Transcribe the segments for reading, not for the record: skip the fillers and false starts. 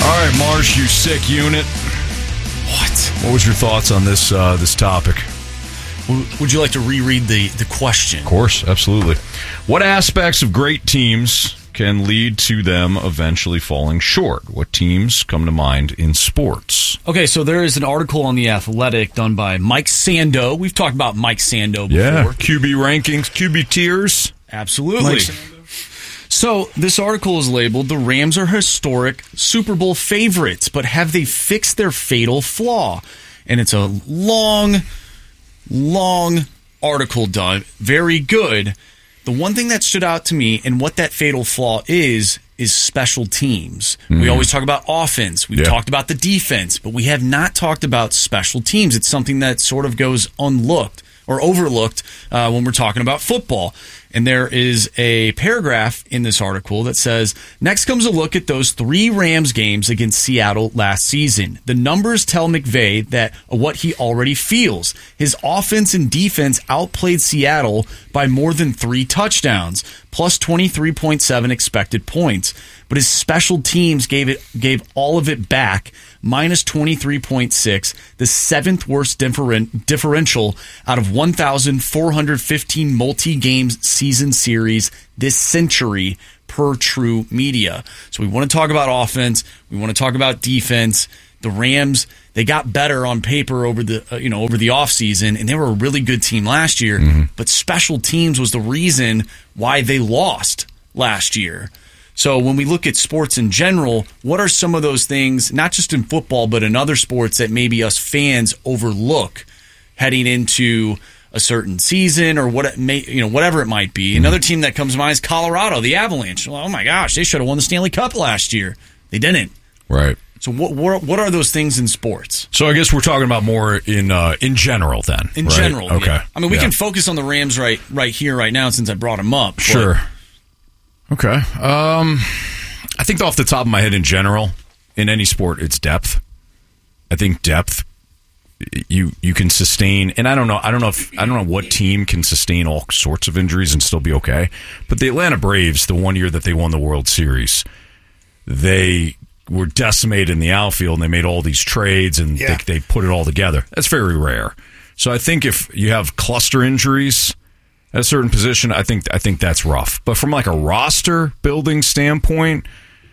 All right, Marsh, you sick unit. What was your thoughts on this topic? Would you like to reread the question? Of course, absolutely. What aspects of great teams can lead to them eventually falling short? What teams come to mind in sports? Okay, so there is an article on The Athletic done by Mike Sando. We've talked about Mike Sando before. Yeah, QB rankings, QB tiers. Absolutely. So this article is labeled, "The Rams are historic Super Bowl favorites, but have they fixed their fatal flaw?" And it's a long article done. Very good. The one thing that stood out to me and what that fatal flaw is special teams. We always talk about offense. We've talked about the defense, but we have not talked about special teams. It's something that sort of goes unlooked or overlooked when we're talking about football. And there is a paragraph in this article that says, next comes a look at those 3 Rams games against Seattle last season. The numbers tell McVay that what he already feels. His offense and defense outplayed Seattle by more than 3 touchdowns, plus 23.7 expected points. But his special teams gave all of it back, minus 23.6, the 7th worst differential out of 1,415 multi-game season series this century per True Media. So we want to talk about offense. We want to talk about defense. The Rams, they got better on paper over the offseason, and they were a really good team last year. But special teams was the reason why they lost last year. So when we look at sports in general, what are some of those things, not just in football, but in other sports that maybe us fans overlook heading into a certain season or whatever it might be? Another team that comes to mind is Colorado, the Avalanche. Well, oh my gosh, they should have won the Stanley Cup last year. They didn't. Right. So what are those things in sports? So I guess we're talking about more in general then. In right? general, okay. Yeah. I mean, we can focus on the Rams right here, right now, since I brought them up. Sure. Okay. I think off the top of my head, in general, in any sport, it's depth. I think depth, you can sustain, and I don't know what team can sustain all sorts of injuries and still be okay. But the Atlanta Braves, the one year that they won the World Series, they were decimated in the outfield, and they made all these trades, and they put it all together. That's very rare. So I think if you have cluster injuries at a certain position, I think that's rough. But from like a roster building standpoint,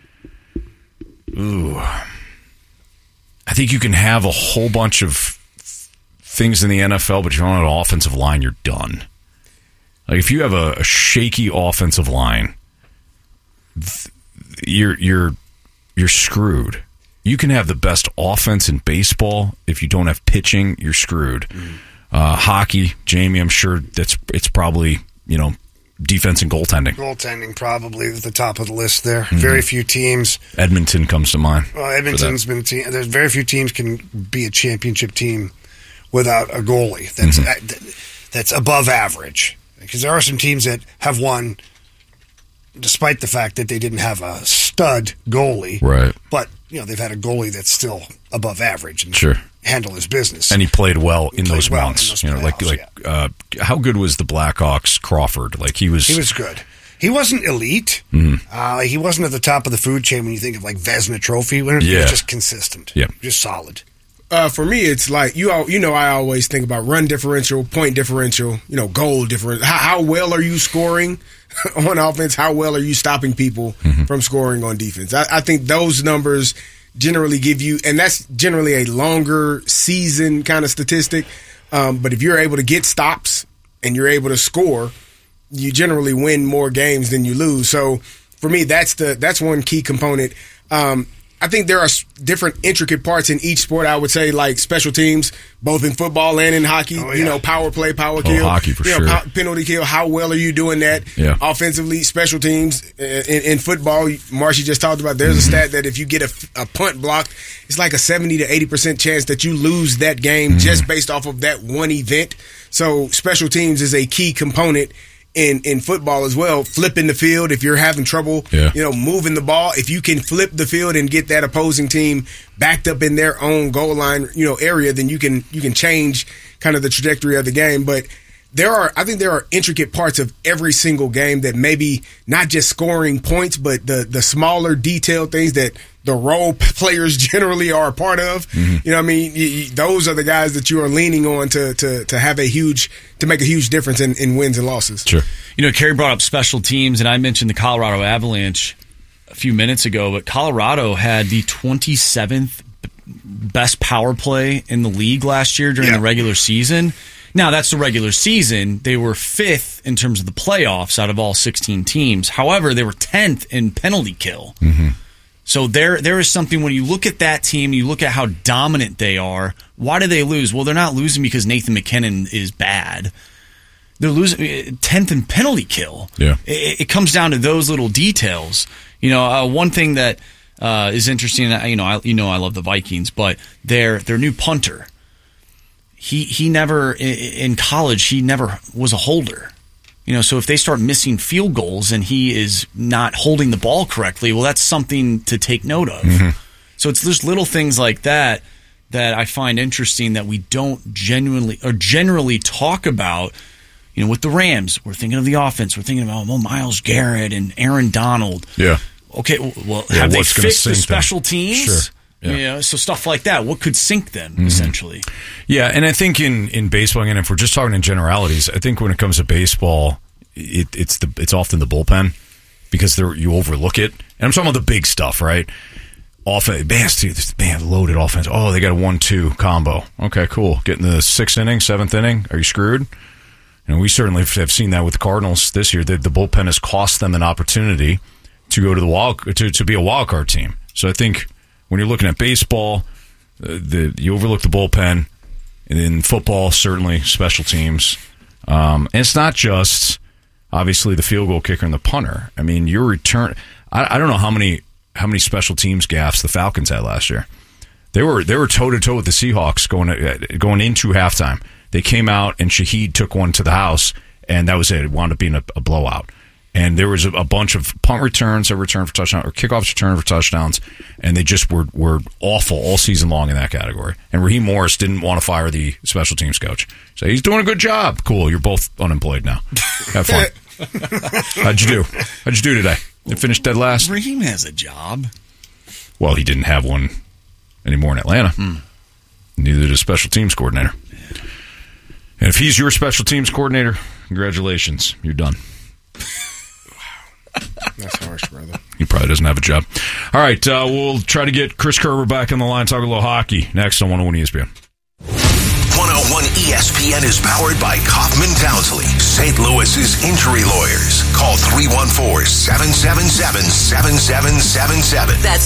I think you can have a whole bunch of things in the NFL, but if you're on an offensive line, you're done. Like if you have a shaky offensive line, you're screwed. You can have the best offense in baseball. If you don't have pitching, you're screwed. Hockey, Jamie, I'm sure it's probably, defense and goaltending. Goaltending probably at the top of the list there. Very few teams. Edmonton comes to mind. Well, Edmonton's been a team. There's very few teams can be a championship team without a goalie that's above average. Because there are some teams that have won despite the fact that they didn't have a stud goalie. Right. But, they've had a goalie that's still above average and sure. handle his business. And he played well in those months. How good was the Blackhawks Crawford? He was good. He wasn't elite. He wasn't at the top of the food chain when you think of Vezina Trophy winners. He was just consistent. Yeah. Just solid. For me, it's like, I always think about run differential, point differential, goal differential. How well are you scoring on offense? How well are you stopping people from scoring on defense? I think those numbers generally give you, and that's generally a longer season kind of statistic. But if you're able to get stops and you're able to score, you generally win more games than you lose. So for me, that's one key component. I think there are different intricate parts in each sport. I would say special teams, both in football and in hockey. Power play, power kill. Hockey for sure. Penalty kill. How well are you doing that? Yeah. Offensively, special teams. In football, Marshy just talked about, there's a stat that if you get a punt blocked, it's like a 70 to 80% chance that you lose that game just based off of that one event. So special teams is a key component in football as well. Flipping the field if you're having trouble, moving the ball. If you can flip the field and get that opposing team backed up in their own goal line, area, then you can change kind of the trajectory of the game. But I think there are intricate parts of every single game that maybe not just scoring points, but the smaller detailed things that the role players generally are a part of. Mm-hmm. You know what I mean? Those are the guys that you are leaning on to have to make a huge difference in wins and losses. Sure. You know, Kerry brought up special teams, and I mentioned the Colorado Avalanche a few minutes ago, but Colorado had the 27th best power play in the league last year during the regular season. Now, that's the regular season. They were 5th in terms of the playoffs out of all 16 teams. However, they were 10th in penalty kill. Mm-hmm. So there is something when you look at that team, you look at how dominant they are. Why do they lose? Well, they're not losing because Nathan McKinnon is bad. They're losing 10th in penalty kill. Yeah. It comes down to those little details. You know, one thing that is interesting. I love the Vikings, but their new punter. He never in college. He never was a holder. You know, so if they start missing field goals and he is not holding the ball correctly, well, that's something to take note of. Mm-hmm. So there's little things like that I find interesting that we don't generally talk about. You know, with the Rams, we're thinking of the offense. We're thinking about Myles Garrett and Aaron Donald. Yeah. Okay, well, have they fixed the special teams? Sure. Yeah. You know, so stuff like that. What could sink them, essentially? Yeah, and I think in baseball, and if we're just talking in generalities, I think when it comes to baseball, it's often the bullpen because you overlook it. And I'm talking about the big stuff, right? Loaded offense. Oh, they got a 1-2 combo. Okay, cool. Getting the 6th inning, 7th inning. Are you screwed? And we certainly have seen that with the Cardinals this year. The bullpen has cost them an opportunity to go to to be a wild card team. So I think when you're looking at baseball, you overlook the bullpen, and in football, certainly special teams. And it's not just obviously the field goal kicker and the punter. I mean, your return. I don't know how many special teams gaffes the Falcons had last year. They were toe to toe with the Seahawks going into halftime. They came out and Shaheed took one to the house, and that was it. It wound up being a blowout. And there was a bunch of punt returns that returned for touchdowns, or kickoffs returned for touchdowns, and they just were awful all season long in that category. And Raheem Morris didn't want to fire the special teams coach. So he's doing a good job. Cool, you're both unemployed now. Have fun. How'd you do today? You finished dead last? Raheem has a job. Well, he didn't have one anymore in Atlanta. Neither did a special teams coordinator. And if he's your special teams coordinator, congratulations, you're done. That's harsh, brother. He probably doesn't have a job. All right, we'll try to get Chris Kerber back on the line, talk a little hockey next on 101 ESPN. 101 ESPN is powered by Kaufman Townsley, St. Louis's injury lawyers. Call 314-777-7777. That's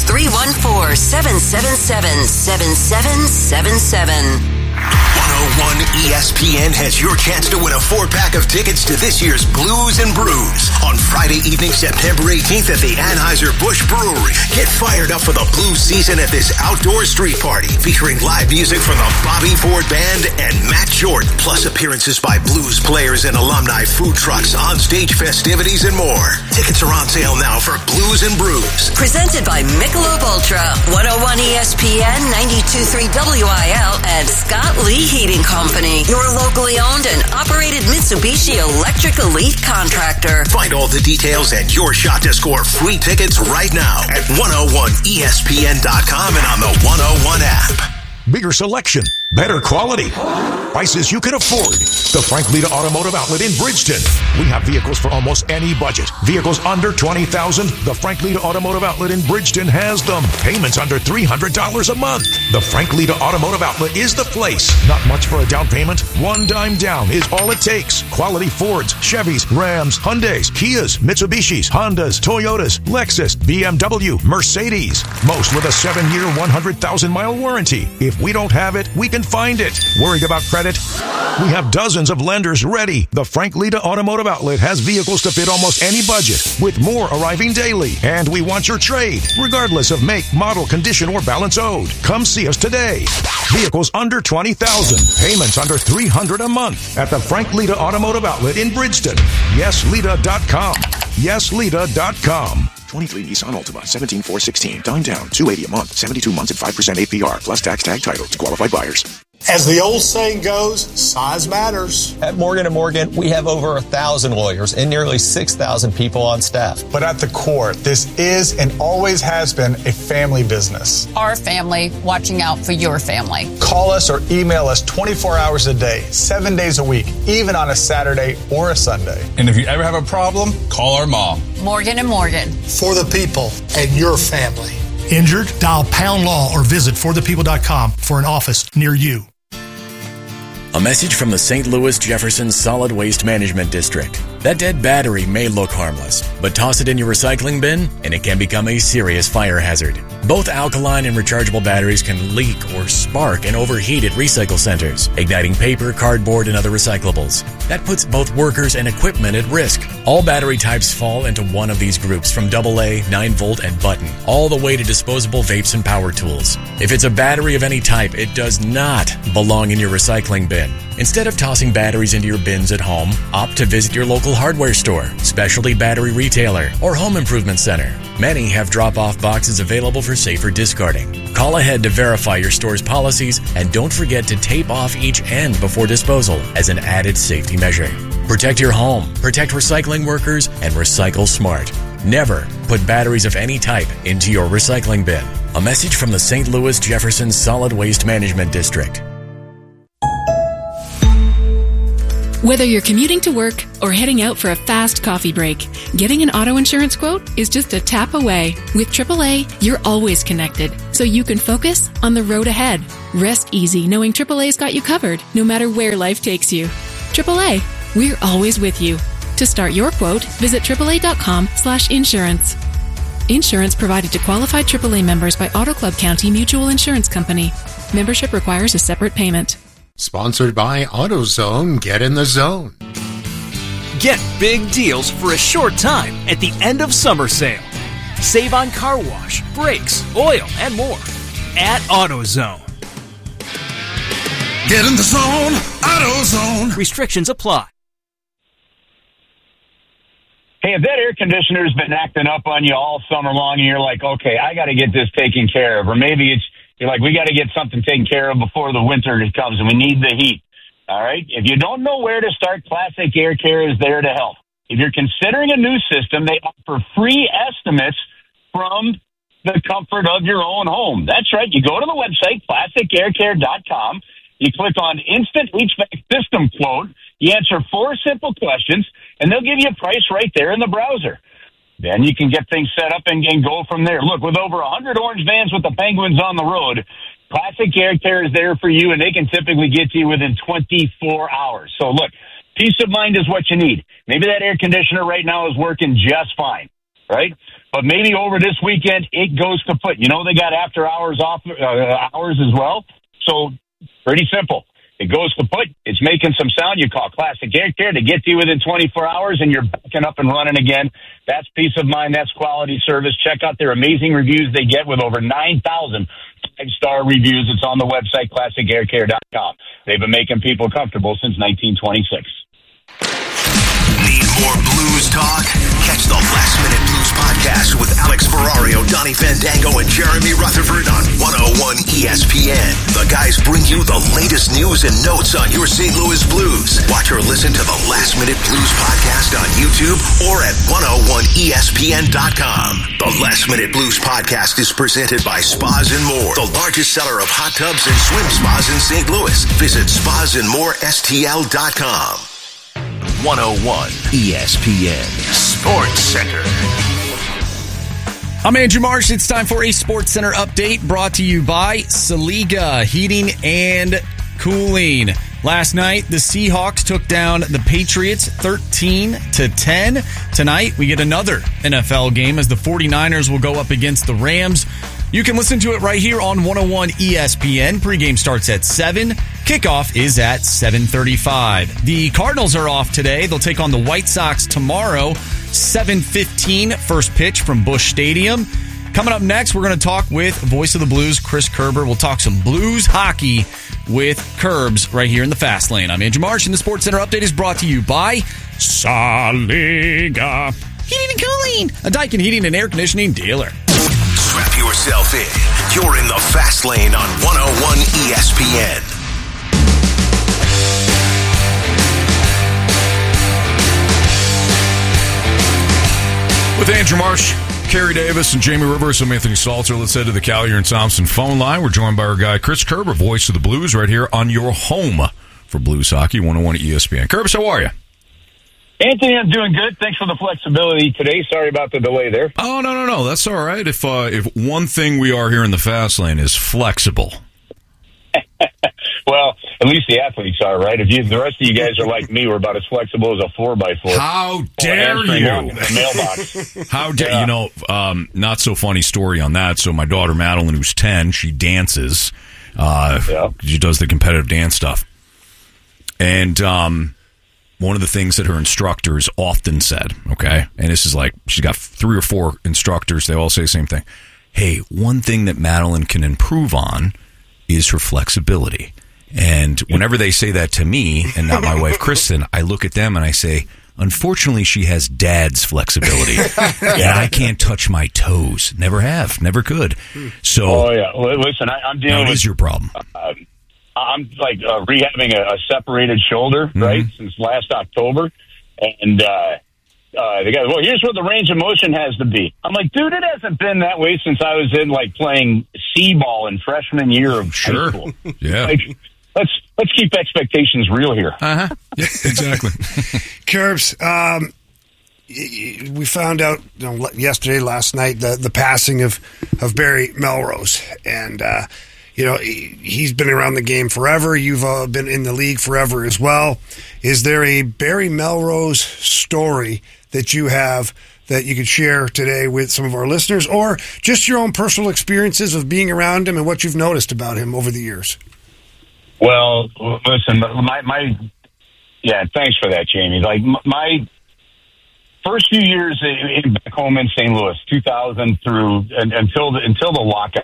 314-777-7777. 101 ESPN has your chance to win a 4-pack of tickets to this year's Blues and Brews on Friday evening, September 18th at the Anheuser-Busch Brewery. Get fired up for the blues season at this outdoor street party featuring live music from the Bobby Ford Band and Matt Jordan, plus appearances by blues players and alumni, food trucks, on-stage festivities, and more. Tickets are on sale now for Blues and Brews. Presented by Michelob Ultra, 101 ESPN, 92.3 WIL, and Scott Lee Heating Company, your locally owned and operated Mitsubishi Electric Elite contractor. Find all the details and your shot to score free tickets right now at 101ESPN.com and on the 101 app. Bigger selection, better quality, prices you can afford. The Frank Lita Automotive Outlet in Bridgeton. We have vehicles for almost any budget. Vehicles under $20,000. The Frank Lita Automotive Outlet in Bridgeton has them. Payments under $300 a month. The Frank Lita Automotive Outlet is the place. Not much for a down payment. $1 down is all it takes. Quality Fords, Chevys, Rams, Hyundais, Kias, Mitsubishis, Hondas, Toyotas, Lexus, BMW, Mercedes. Most with a 7-year, 100,000-mile warranty. If we don't have it, we can find it. Worried about credit? We have dozens of lenders ready. The Frank Lita Automotive Outlet has vehicles to fit almost any budget, with more arriving daily. And we want your trade, regardless of make, model, condition, or balance owed. Come see us today. Vehicles under $20,000. Payments under $300 a month at the Frank Lita Automotive Outlet in Bridgeton. YesLita.com. YesLita.com. 23 Nissan Altima, 17,416. Down, $280 a month, 72 months at 5% APR, plus tax tag title to qualified buyers. As the old saying goes, size matters. At Morgan & Morgan, we have over 1,000 lawyers and nearly 6,000 people on staff. But at the core, this is and always has been a family business. Our family watching out for your family. Call us or email us 24 hours a day, 7 days a week, even on a Saturday or a Sunday. And if you ever have a problem, call our mom. Morgan & Morgan. For the people and your family. Injured? Dial Pound Law or visit forthepeople.com for an office near you. A message from the St. Louis Jefferson Solid Waste Management District. That dead battery may look harmless, but toss it in your recycling bin and it can become a serious fire hazard. Both alkaline and rechargeable batteries can leak or spark and overheat at recycle centers, igniting paper, cardboard, and other recyclables. That puts both workers and equipment at risk. All battery types fall into one of these groups, from AA, 9-volt, and button, all the way to disposable vapes and power tools. If it's a battery of any type, it does not belong in your recycling bin. Instead of tossing batteries into your bins at home, opt to visit your local hardware store, specialty battery retailer, or home improvement center. Many have drop-off boxes available for safer discarding. Call ahead to verify your store's policies, and don't forget to tape off each end before disposal as an added safety measure. Protect your home, protect recycling workers, and recycle smart. Never put batteries of any type into your recycling bin. A message from the St. Louis Jefferson Solid Waste Management District. Whether you're commuting to work or heading out for a fast coffee break, getting an auto insurance quote is just a tap away. With AAA, you're always connected, so you can focus on the road ahead. Rest easy knowing AAA's got you covered, no matter where life takes you. AAA, we're always with you. To start your quote, visit AAA.com/insurance. Insurance provided to qualified AAA members by Auto Club County Mutual Insurance Company. Membership requires a separate payment. Sponsored by AutoZone. Get in the zone. Get big deals for a short time at the end of summer sale. Save on car wash, brakes, oil, and more at AutoZone. Get in the zone. AutoZone. Restrictions apply. Hey, if that air conditioner's been acting up on you all summer long and you're like, okay, I got to get this taken care of, or maybe you're like, we got to get something taken care of before the winter comes and we need the heat. All right. If you don't know where to start, Classic Air Care is there to help. If you're considering a new system, they offer free estimates from the comfort of your own home. That's right. You go to the website, classicaircare.com. You click on Instant HVAC System Quote. You answer 4 simple questions, and they'll give you a price right there in the browser. Then you can get things set up and go from there. Look, with over 100 orange vans with the Penguins on the road, Classic Air Care is there for you, and they can typically get to you within 24 hours. So, look, peace of mind is what you need. Maybe that air conditioner right now is working just fine, right? But maybe over this weekend, it goes kaput. You know they got after hours hours as well? So, pretty simple. It goes kaput. It's making some sound. You call Classic Air Care to get to you within 24 hours, and you're backing up and running again. That's peace of mind. That's quality service. Check out their amazing reviews they get with over 9,000 5-star reviews. It's on the website, classicaircare.com. They've been making people comfortable since 1926. Need more blues talk? Catch the Last Minute Blues podcast with Alex Ferrario, Donnie Fandango, and Jeremy Rutherford on 101 ESPN. The guys bring you the latest news and notes on your St. Louis Blues. Watch or listen to the Last Minute Blues podcast on YouTube or at 101ESPN.com. The Last Minute Blues podcast is presented by Spas and More, the largest seller of hot tubs and swim spas in St. Louis. Visit spasandmorestl.com. 101 ESPN Sports Center. I'm Andrew Marsh. It's time for a Sports Center update brought to you by Saliga Heating and Cooling. Last night, the Seahawks took down the Patriots 13-10. Tonight, we get another NFL game as the 49ers will go up against the Rams. You can listen to it right here on 101 ESPN. Pregame starts at 7. Kickoff is at 7:35. The Cardinals are off today. They'll take on the White Sox tomorrow, 7:15. First pitch from Busch Stadium. Coming up next, we're going to talk with voice of the Blues, Chris Kerber. We'll talk some Blues hockey with Kerbs right here in the Fast Lane. I'm Andrew Marsh, and the Sports Center update is brought to you by Saliga Heating and Cooling, a Daikin heating and air conditioning dealer. Strap yourself in. You're in the Fast Lane on 101 ESPN. With Andrew Marsh, Kerry Davis, and Jamie Rivers, I'm Anthony Salter. Let's head to the Collier and Thompson phone line. We're joined by our guy, Chris Kerber, voice of the Blues, right here on your home for Blues Hockey, 101 at ESPN. Kerbs, how are you? Anthony, I'm doing good. Thanks for the flexibility today. Sorry about the delay there. Oh, no. That's all right. If one thing we are here in the fast lane is flexible. Well, at least the athletes are, right? If the rest of you guys are like me, we're about as flexible as a 4x4. How dare you? In the mailbox. How dare not so funny story on that. So my daughter Madeline, who's 10, she dances. She does the competitive dance stuff. And one of the things that her instructors often said, okay, and this is like, she's got 3 or 4 instructors. They all say the same thing. Hey, one thing that Madeline can improve on is her flexibility. And whenever they say that to me, and not my wife Kristen, I look at them and I say, unfortunately, she has dad's flexibility. And I can't touch my toes. Never have. Never could. So, listen, I'm dealing with... What is your problem? I'm like rehabbing a separated shoulder, right, since last October. And the guy, well, here's where the range of motion has to be. I'm like, dude, it hasn't been that way since I was in, like, playing C-ball in freshman year of high school. Yeah. Like, let's keep expectations real here. Uh-huh. Yeah, exactly. Kerbs, we found out yesterday, last night, the passing of Barry Melrose. And, he's been around the game forever. You've been in the league forever as well. Is there a Barry Melrose story that you have that you could share today with some of our listeners, or just your own personal experiences of being around him and what you've noticed about him over the years? Well, listen, thanks for that, Jamie. Like, my first few years back home in St. Louis, 2000 through until the lockout,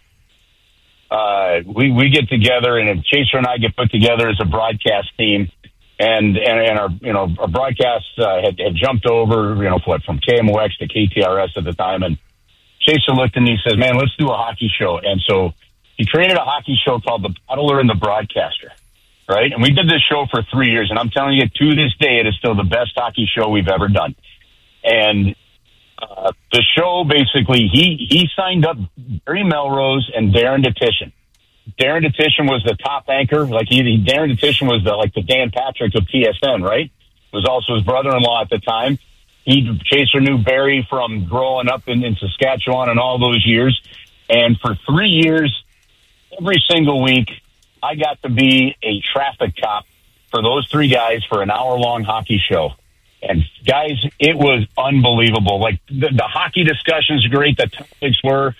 we get together, and Chaser and I get put together as a broadcast team, and our broadcast had jumped over, from KMOX to KTRS at the time, and Chaser looked at me and says, "Man, let's do a hockey show." And so he created a hockey show called The Battler and the Broadcaster, right? And we did this show for 3 years, and I'm telling you, to this day, it is still the best hockey show we've ever done. And the show, basically, he signed up Barry Melrose and Darren Detition. Darren Detition was the top anchor. Like, Darren Detition was the Dan Patrick of TSN, right? Was also his brother-in-law at the time. Chaser knew Barry from growing up in Saskatchewan and all those years. And for 3 years, every single week, I got to be a traffic cop for those 3 guys for an hour-long hockey show. And, guys, it was unbelievable. Like, the hockey discussions were great. The topics were,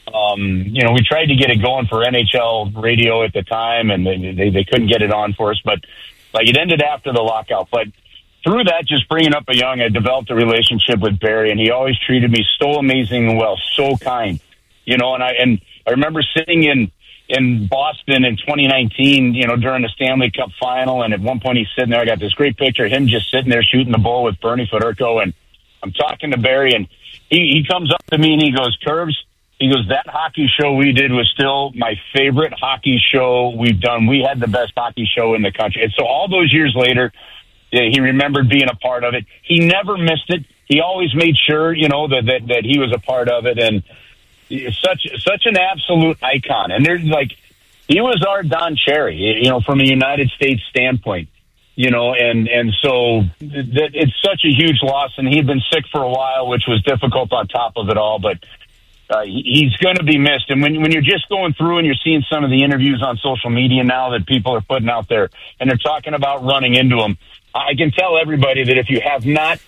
we tried to get it going for NHL radio at the time, and they couldn't get it on for us. But, like, it ended after the lockout. But through that, just bringing up a young, I developed a relationship with Barry, and he always treated me so amazing and well, so kind. And I remember sitting in Boston in 2019, during the Stanley Cup final, and at one point he's sitting there. I got this great picture of him just sitting there shooting the bull with Bernie Federko, and I'm talking to Barry, and he comes up to me and he goes, "Kerbs," he goes, "that hockey show we did was still my favorite hockey show we've done. We had the best hockey show in the country." And so all those years later, he remembered being a part of it. He never missed it. He always made sure, that he was a part of it, and such an absolute icon. And there's he was our Don Cherry, from a United States standpoint, and so it's such a huge loss. And he'd been sick for a while, which was difficult on top of it all, but he's going to be missed. And when you're just going through and you're seeing some of the interviews on social media now that people are putting out there, and they're talking about running into him, I can tell everybody that if you have not,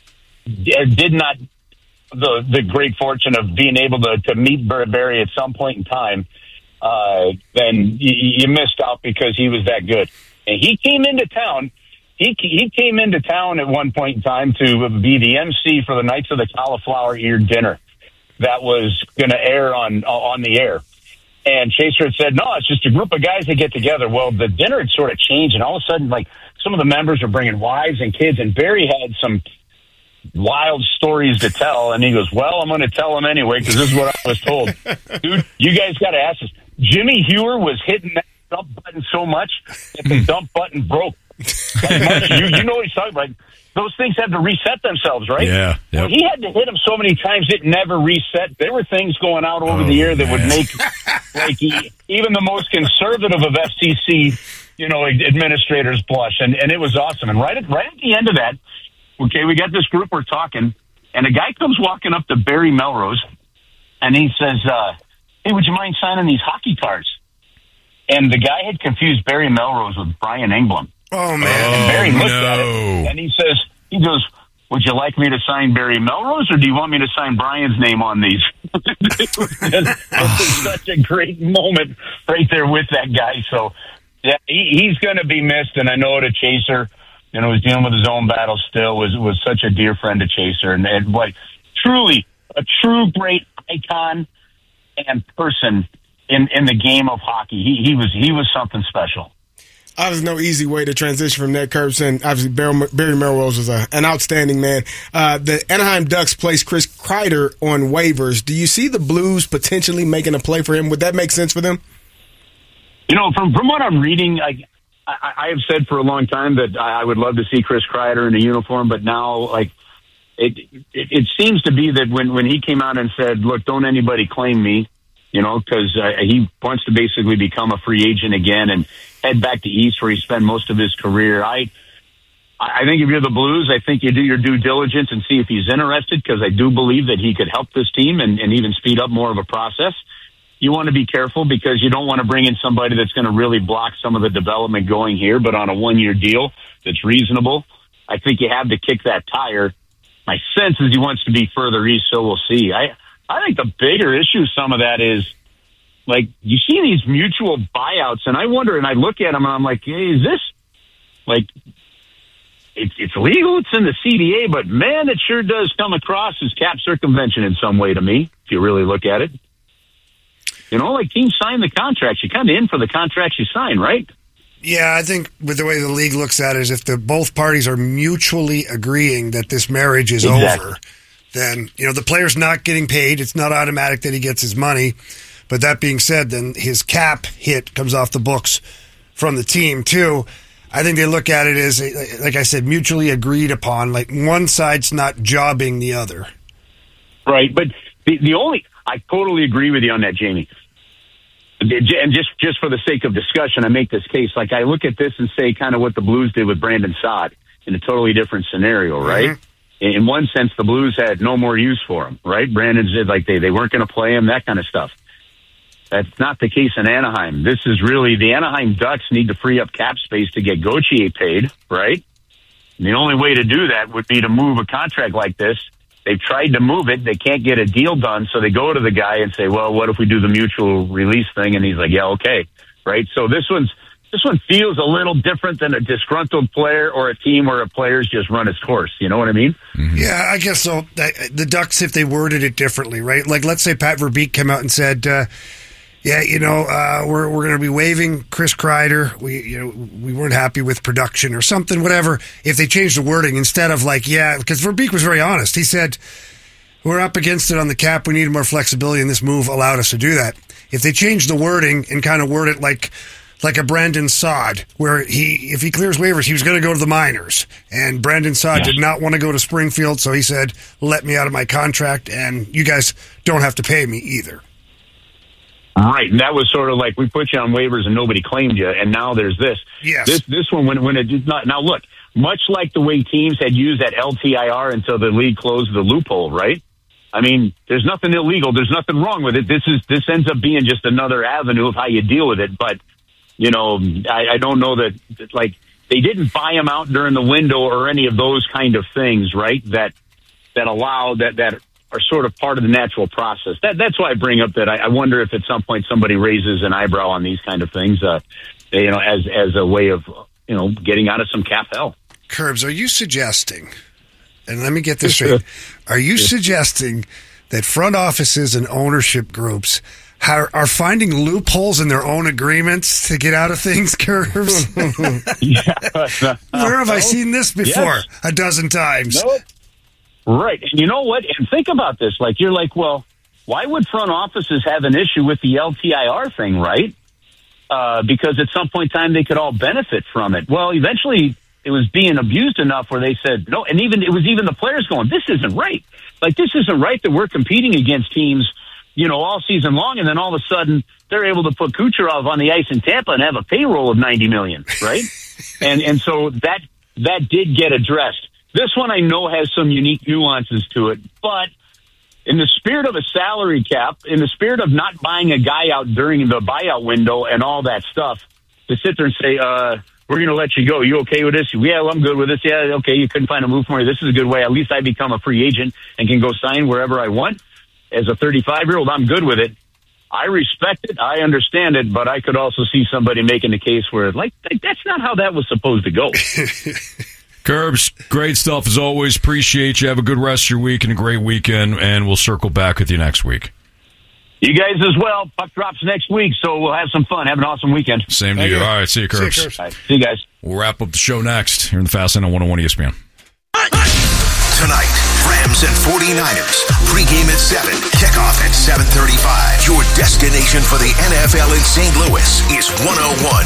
did not, the great fortune of being able to meet Barry at some point in time, then you missed out, because he was that good. And he came into town. He came into town at one point in time to be the MC for the Knights of the Cauliflower Ear dinner that was going to air on the air. And Chaser had said, "No, it's just a group of guys that get together." Well, the dinner had sort of changed, and all of a sudden, some of the members were bringing wives and kids, and Barry had some wild stories to tell, and he goes, "Well, I'm going to tell them anyway, because this is what I was told." Dude, you guys got to ask this. Jimmy Hewer was hitting that dump button so much that the dump button broke. Like, you know what he's talking about. Those things have to reset themselves, right? Yeah. Yep. Well, he had to hit them so many times it never reset. There were things going out over the air that would make like even the most conservative of FCC, administrators blush, and it was awesome. And right at the end of that, okay, we got this group, we're talking, and a guy comes walking up to Barry Melrose, and he says, "Hey, would you mind signing these hockey cards?" And the guy had confused Barry Melrose with Brian Engblom. Oh, man. And Barry looked at it, and he goes, "Would you like me to sign Barry Melrose, or do you want me to sign Brian's name on these?" It was such a great moment right there with that guy. So, yeah, he's going to be missed, and I know the Chaser, was dealing with his own battle still, was such a dear friend to Chaser, and what truly a true great icon and person in the game of hockey. He was something special. There's no easy way to transition from Ned Curbson. Obviously, Barry Melrose was an outstanding man. The Anaheim Ducks placed Chris Kreider on waivers. Do you see the Blues potentially making a play for him? Would that make sense for them? From what I'm reading, I have said for a long time that I would love to see Chris Kreider in a uniform, but now, it seems to be that when he came out and said, "Look, don't anybody claim me," because he wants to basically become a free agent again and head back to East where he spent most of his career. I think if you're the Blues, I think you do your due diligence and see if he's interested, because I do believe that he could help this team and even speed up more of a process. You want to be careful because you don't want to bring in somebody that's going to really block some of the development going here, but on a one-year deal that's reasonable, I think you have to kick that tire. My sense is he wants to be further east, so we'll see. I think the bigger issue, some of that is, you see these mutual buyouts, and I wonder, and I look at them, and I'm like, hey, is this, it's legal, it's in the CDA, but man, it sure does come across as cap circumvention in some way to me, if you really look at it. Teams sign the contracts. You're kind of in for the contracts you sign, right? Yeah, I think with the way the league looks at it is if both parties are mutually agreeing that this marriage is over, then, the player's not getting paid. It's not automatic that he gets his money. But that being said, then his cap hit comes off the books from the team, too. I think they look at it as, like I said, mutually agreed upon. One side's not jobbing the other. Right, but I totally agree with you on that, Jamie. And just for the sake of discussion, I make this case. I look at this and say kind of what the Blues did with Brandon Saad in a totally different scenario, right? Mm-hmm. In one sense, the Blues had no more use for him, right? Brandon said they weren't going to play him, that kind of stuff. That's not the case in Anaheim. This is really the Anaheim Ducks need to free up cap space to get Gauthier paid, right? And the only way to do that would be to move a contract like this. They've tried to move it. They can't get a deal done, so they go to the guy and say, well, what if we do the mutual release thing? And he's like, yeah, okay, right? So this one feels a little different than a disgruntled player or a team where a player's just run its course. You know what I mean? Mm-hmm. Yeah, I guess so. The Ducks, if they worded it differently, right? Let's say Pat Verbeek came out and said, we're going to be waiving Chris Kreider. We weren't happy with production or something, whatever. If they changed the wording instead of because Verbeek was very honest. He said, we're up against it on the cap. We need more flexibility, and this move allowed us to do that. If they changed the wording and kind of word it like a Brandon Saad, where if he clears waivers, he was going to go to the minors. And Brandon Saad did not want to go to Springfield, so he said, let me out of my contract, and you guys don't have to pay me either. Right, and that was sort of like we put you on waivers and nobody claimed you, and now there's this. Yes. This one, when it did not. Now, look, much like the way teams had used that LTIR until the league closed the loophole, right? I mean, there's nothing illegal. There's nothing wrong with it. This ends up being just another avenue of how you deal with it. But, I don't know that they didn't buy him out during the window or any of those kind of things, right? That allow that are sort of part of the natural process. That's why I bring up that I wonder if at some point somebody raises an eyebrow on these kind of things, as a way of, getting out of some cap hell. Curbs, are you suggesting, and let me get this straight, are you suggesting that front offices and ownership groups are finding loopholes in their own agreements to get out of things, Curbs? Where have I seen this before? Yes. A dozen times. Nope. Right. And you know what? And think about this. You're like, well, why would front offices have an issue with the LTIR thing, right? because at some point in time they could all benefit from it. Well, eventually it was being abused enough where they said no, and it was even the players going, this isn't right. Like, this isn't right that we're competing against teams, all season long, and then all of a sudden they're able to put Kucherov on the ice in Tampa and have a payroll of $90 million, right? and so that did get addressed. This one I know has some unique nuances to it, but in the spirit of a salary cap, in the spirit of not buying a guy out during the buyout window and all that stuff, to sit there and say, we're going to let you go. You okay with this? Yeah, well, I'm good with this. Yeah, okay, you couldn't find a move for me. This is a good way. At least I become a free agent and can go sign wherever I want. As a 35-year-old, I'm good with it. I respect it. I understand it. But I could also see somebody making the case where, like that's not how that was supposed to go. Curbs, great stuff as always. Appreciate you. Have a good rest of your week and a great weekend, and we'll circle back with you next week. You guys as well. Puck drops next week, so we'll have some fun. Have an awesome weekend. Same to you. All right, see you, Curbs. All right, see you guys. We'll wrap up the show next here in the Fast Lane on 101 ESPN. Tonight, Rams and 49ers. Pre-game at 7. Kickoff at 7:35. Your destination for the NFL in St. Louis is 101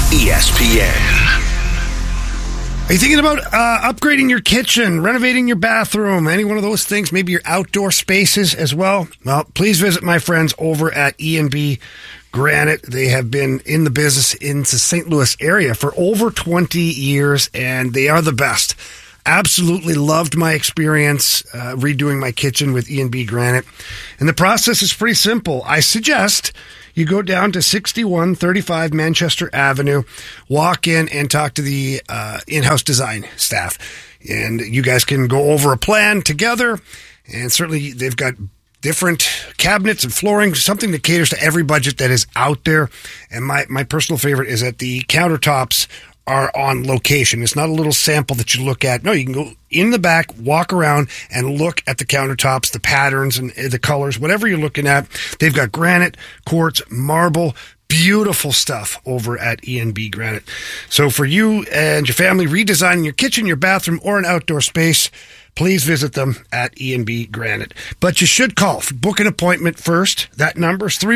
ESPN. Are you thinking about upgrading your kitchen, renovating your bathroom, any one of those things, maybe your outdoor spaces as well? Well, please visit my friends over at E&B Granite. They have been in the business in the St. Louis area for over 20 years, and they are the best. Absolutely loved my experience redoing my kitchen with E&B Granite. And the process is pretty simple. I suggest you go down to 6135 Manchester Avenue, walk in and talk to the in-house design staff. And you guys can go over a plan together. And certainly they've got different cabinets and flooring, something that caters to every budget that is out there. And my personal favorite is that the countertops are on location. It's not a little sample that you look at. No, you can go in the back, walk around, and look at the countertops, the patterns, and the colors, whatever you're looking at. They've got granite, quartz, marble, beautiful stuff over at E&B Granite. So for you and your family redesigning your kitchen, your bathroom, or an outdoor space, please visit them at E&B Granite. But you should call. Book an appointment first. That number is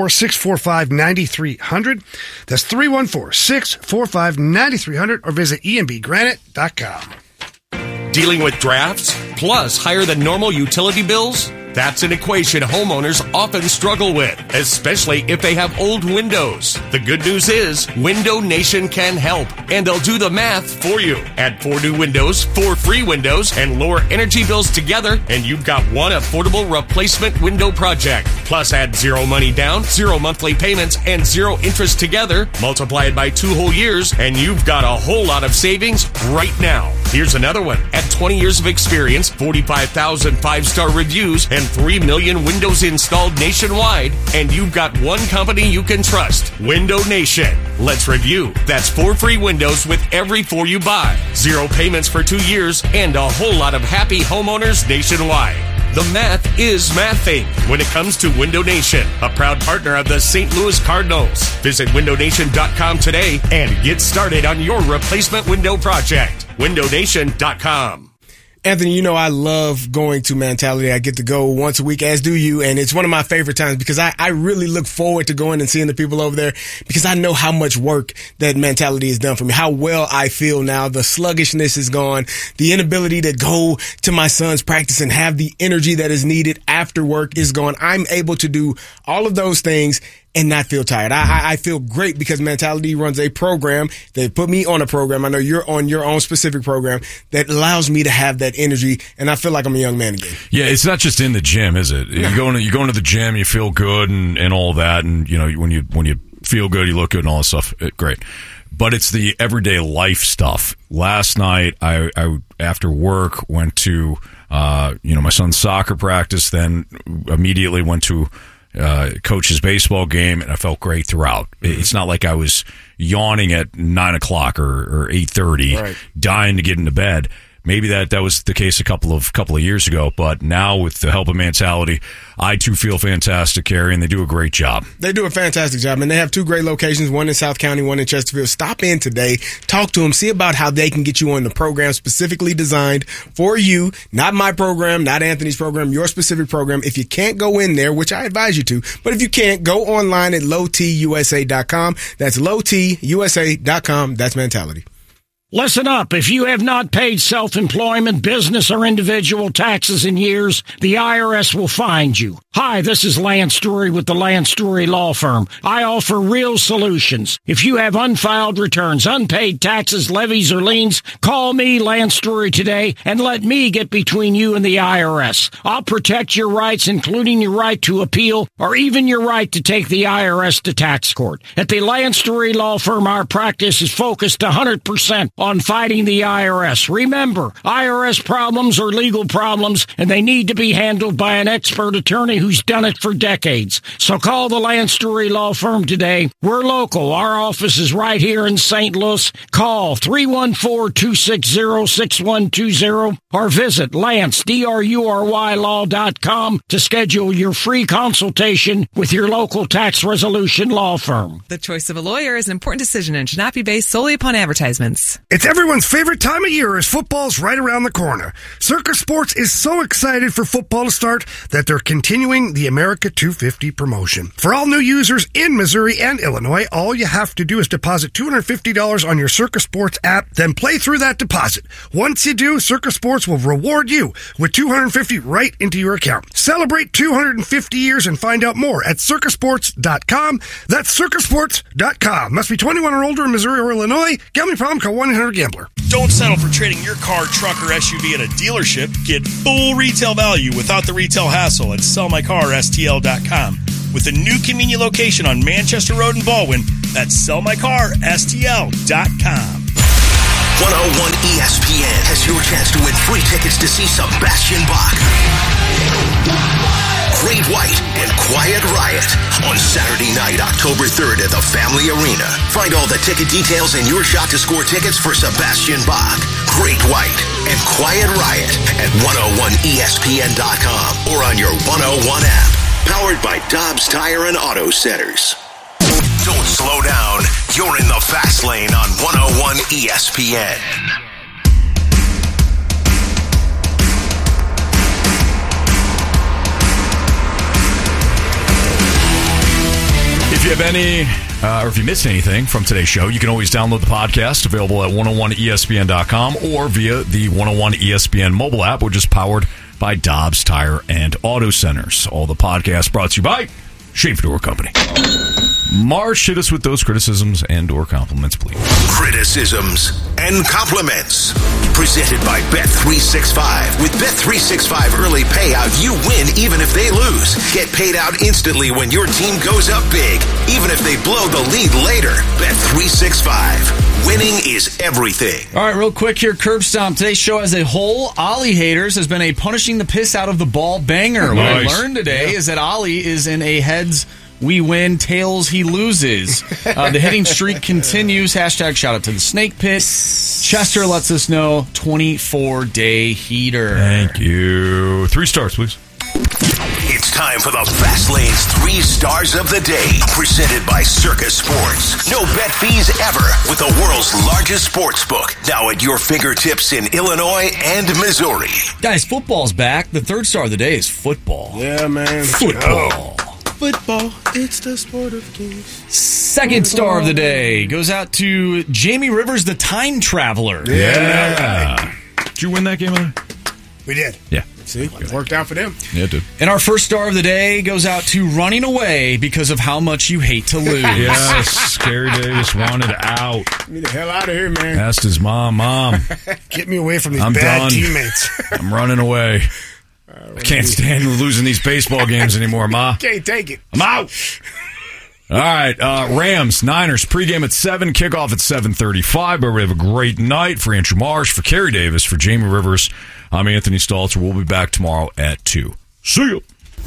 314-645-9300. That's 314-645-9300, or visit EMBGranite.com. Dealing with drafts, plus higher than normal utility bills? That's an equation homeowners often struggle with, especially if they have old windows. The good news is Window Nation can help, and they'll do the math for you. Add 4 new windows, 4 free windows, and lower energy bills together, and you've got one affordable replacement window project. Plus add 0 money down, 0 monthly payments, and 0 interest together. Multiply it by 2 whole years, and you've got a whole lot of savings right now. Here's another one. At 20 years of experience, 45,000 5-star reviews, and 3 million windows installed nationwide, and you've got one company you can trust, Window Nation. Let's review. That's 4 free windows with every 4 you buy, 0 payments for 2 years, and a whole lot of happy homeowners nationwide. The math is mathing when it comes to Window Nation, a proud partner of the St. Louis Cardinals. Visit windownation.com today and get started on your replacement window project. windownation.com. Anthony, I love going to Mentality. I get to go once a week, as do you, and it's one of my favorite times because I really look forward to going and seeing the people over there because I know how much work that Mentality has done for me, how well I feel now. The sluggishness is gone. The inability to go to my son's practice and have the energy that is needed after work is gone. I'm able to do all of those things and not feel tired. I feel great because Mentality runs a program. They put me on a program. I know you're on your own specific program that allows me to have that energy, and I feel like I'm a young man again. Yeah, it's not just in the gym, is it? You go into the gym, you feel good and all that, and when you feel good, you look good and all that stuff. Great. But it's the everyday life stuff. Last night, I after work went to my son's soccer practice, then immediately went to coach's baseball game, and I felt great throughout. It's not like I was yawning at 9 o'clock or 8:30, dying to get into bed. Maybe that was the case a couple of years ago, but now with the help of Mentality, I too feel fantastic, Carrie, and they do a great job. They do a fantastic job, and they have 2 great locations, one in South County, one in Chesterfield. Stop in today, talk to them, see about how they can get you on the program specifically designed for you. Not my program, not Anthony's program, your specific program. If you can't go in there, which I advise you to, but if you can't, go online at lowtusa.com. That's lowtusa.com. That's Mentality. Listen up. If you have not paid self-employment, business, or individual taxes in years, the IRS will find you. Hi, this is Lance Drury with the Lance Drury Law Firm. I offer real solutions. If you have unfiled returns, unpaid taxes, levies, or liens, call me, Lance Drury, today and let me get between you and the IRS. I'll protect your rights, including your right to appeal or even your right to take the IRS to tax court. At the Lance Drury Law Firm, our practice is focused 100% on fighting the IRS. Remember, IRS problems are legal problems, and they need to be handled by an expert attorney who's done it for decades. So call the Lance Drury Law Firm today. We're local. Our office is right here in St. Louis. Call 314-260-6120 or visit LanceDruryLaw.com to schedule your free consultation with your local tax resolution law firm. The choice of a lawyer is an important decision and should not be based solely upon advertisements. It's everyone's favorite time of year as football's right around the corner. Circa Sports is so excited for football to start that they're continuing the America 250 promotion. For all new users in Missouri and Illinois, all you have to do is deposit $250 on your Circa Sports app, then play through that deposit. Once you do, Circa Sports will reward you with $250 right into your account. Celebrate 250 years and find out more at circasports.com. That's circasports.com. Must be 21 or older in Missouri or Illinois. Gambling problem? Call 1-800-GAMBLER. Don't settle for trading your car, truck, or SUV at a dealership. Get full retail value without the retail hassle at sellmycarstl.com. With a new convenient location on Manchester Road in Baldwin, that's sellmycarstl.com. 101 ESPN has your chance to win free tickets to see Sebastian Bach, Great White, and Quiet Riot on Saturday night, October 3rd at the Family Arena. Find all the ticket details and your shot to score tickets for Sebastian Bach, Great White, and Quiet Riot at 101ESPN.com or on your 101 app. Powered by Dobbs Tire and Auto Centers. Don't slow down. You're in the fast lane on 101 ESPN. If you have any, or if you missed anything from today's show, you can always download the podcast, available at 101ESPN.com or via the 101 ESPN mobile app, which is powered by Dobbs Tire and Auto Centers. All the podcasts brought to you by Schaefer Door Company. Marsh, hit us with those criticisms and or compliments, please. Criticisms and compliments. Presented by Bet365. With Bet365 early payout, you win even if they lose. Get paid out instantly when your team goes up big, even if they blow the lead later. Bet365. Winning is everything. All right, real quick here, Curb Stomp. Today's show as a whole, Ollie Haters has been a punishing the piss out of the ball banger. Nice. What I learned today is that Ollie is in a heads we win, tails he loses. The hitting streak continues. Hashtag shout out to the Snake Pit. Chester lets us know 24-day heater. Thank you. 3 stars, please. It's time for the Fast Lane's 3 stars of the day, presented by Circa Sports. No bet fees ever with the world's largest sports book, now at your fingertips in Illinois and Missouri. Guys, football's back. The 3rd star of the day is football. Yeah, man. Football. Football, it's the sport of kings. 2nd star of the day goes out to Jamie Rivers, the time traveler. Yeah. Did you win that game? We did. Yeah. See, it worked out for them. Yeah, it did. And our 1st star of the day goes out to running away because of how much you hate to lose. Yes, Carrie Davis wanted out. Get me the hell out of here, man. Asked his mom, get me away from these I'm bad done. teammates. I'm running away. I can't stand losing these baseball games anymore, Ma. Can't take it. I'm out. All right, Rams, Niners, pregame at 7, kickoff at 7:35. But we have a great night for Andrew Marsh, for Carrie Davis, for Jamie Rivers. I'm Anthony Stalter. We'll be back tomorrow at 2. See you.